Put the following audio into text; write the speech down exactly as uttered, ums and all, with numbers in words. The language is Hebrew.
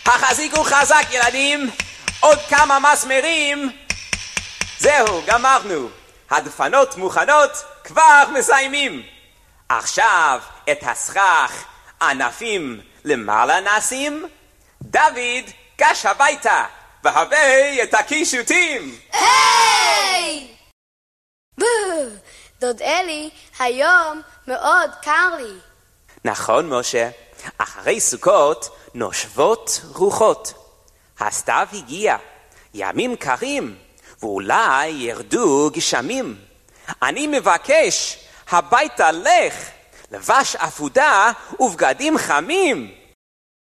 החזיקו חזק ילדים, עוד כמה מסמרים. זהו, גמרנו. הדפנות מוכנות, כבר מסיימים. עכשיו את הסכך ענפים למעלה נשים. דוד, גש הביתה, והבא את הקישוטים. היי! דוד אלי, היום מאוד קר לי. נכון, משה. אחרי סוכות נושבות רוחות. הסתיו הגיע, ימים קרים, ואולי ירדו גשמים. אני מבקש, הביתה לך, לבש אפודה ובגדים חמים.